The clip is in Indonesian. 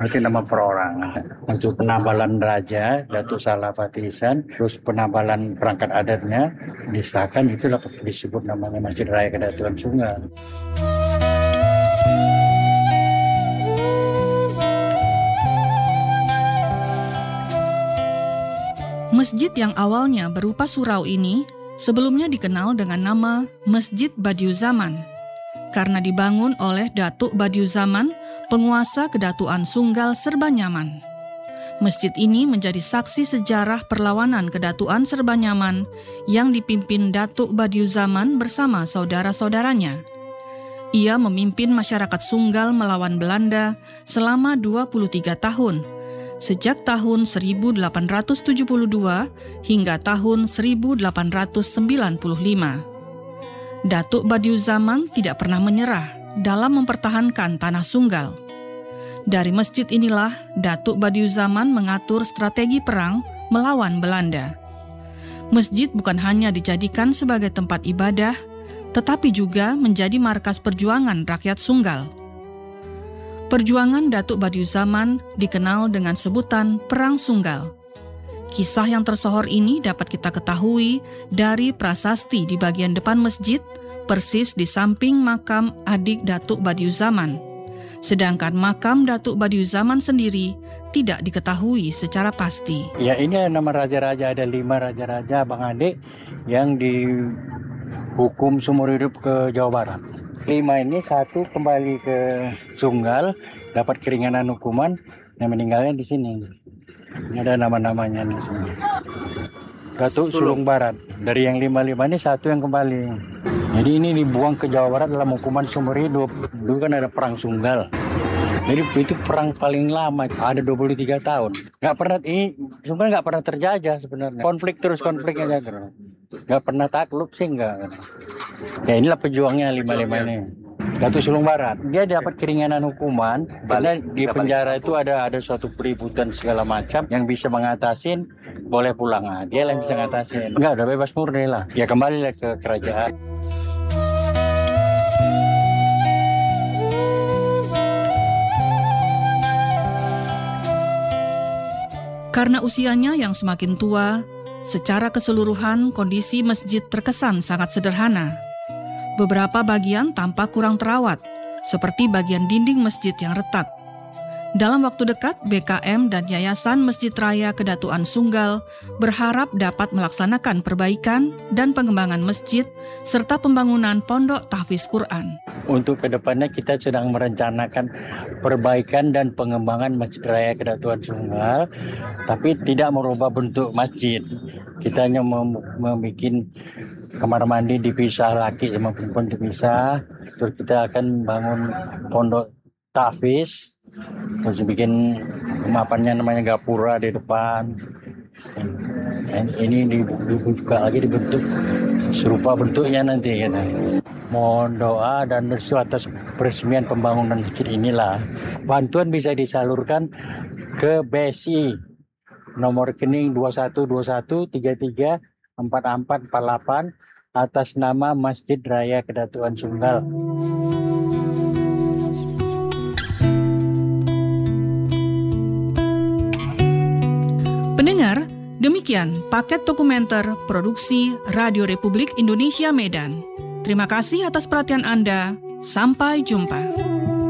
Berarti nama perorangan. Untuk penambalan raja, Datuk Salah Fatih Ihsan, terus penambalan perangkat adatnya disahkan, itulah disebut namanya Masjid Raya Kedatuan Sunggal. Masjid yang awalnya berupa surau ini sebelumnya dikenal dengan nama Masjid Badiuzaman karena dibangun oleh Datuk Badiuzaman, penguasa Kedatuan Sunggal Serbanyaman. Masjid ini menjadi saksi sejarah perlawanan Kedatuan Serbanyaman yang dipimpin Datuk Badiuzaman bersama saudara-saudaranya. Ia memimpin masyarakat Sunggal melawan Belanda selama 23 tahun, sejak tahun 1872 hingga tahun 1895. Datuk Badiuzaman tidak pernah menyerah dalam mempertahankan tanah Sunggal. Dari masjid inilah Datuk Badiuzaman mengatur strategi perang melawan Belanda. Masjid bukan hanya dijadikan sebagai tempat ibadah, tetapi juga menjadi markas perjuangan rakyat Sunggal. Perjuangan Datuk Badiuzaman dikenal dengan sebutan Perang Sunggal. Kisah yang tersohor ini dapat kita ketahui dari prasasti di bagian depan masjid, persis di samping makam adik Datuk Badiuzaman. Sedangkan makam Datuk Badiuzaman sendiri tidak diketahui secara pasti. Ya, ini nama raja-raja, ada 5 raja-raja abang adik yang dihukum seumur hidup ke Jawa Barat. 5 ini, 1 kembali ke Sunggal, dapat keringanan hukuman, yang meninggalnya di sini. Ini ada nama-namanya di sini. Datuk Sulung Barat. Dari yang 5 ini 1 yang kembali. Jadi ini dibuang ke Jawa Barat dalam hukuman seumur hidup. Dulu kan ada perang Sunggal. Jadi itu perang paling lama, ada 23 tahun. Sunggal nggak pernah terjajah sebenarnya. Konflik aja terus. Nggak pernah takluk sih nggak. Ya inilah pejuangnya 5 ini. Datuk Sulung Barat, dia dapat keringanan hukuman karena di penjara itu ada suatu peributan segala macam yang bisa mengatasin, boleh pulang. Dia yang bisa ngatasin. Enggak, udah bebas murni lah. Ya kembali lah ke kerajaan. Karena usianya yang semakin tua, secara keseluruhan kondisi masjid terkesan sangat sederhana. Beberapa bagian tampak kurang terawat, seperti bagian dinding masjid yang retak. Dalam waktu dekat, BKM dan Yayasan Masjid Raya Kedatuan Sunggal berharap dapat melaksanakan perbaikan dan pengembangan masjid serta pembangunan pondok tahfiz Quran. Untuk kedepannya kita sedang merencanakan perbaikan dan pengembangan Masjid Raya Kedatuan Sunggal, tapi tidak merubah bentuk masjid. Kita hanya membuat kamar mandi dipisah, laki sama perempuan dipisah. Terus kita akan bangun pondok tahfiz, terus bikin mapannya namanya gapura di depan. Dan ini dibuka lagi dibentuk serupa bentuknya nanti kita. Mohon doa dan restu atas peresmian pembangunan masjid inilah. Bantuan bisa disalurkan ke BSI nomor rekening 2121334448 atas nama Masjid Raya Kedatuan Sunggal. Pendengar, demikian paket dokumenter produksi Radio Republik Indonesia Medan. Terima kasih atas perhatian Anda. Sampai jumpa.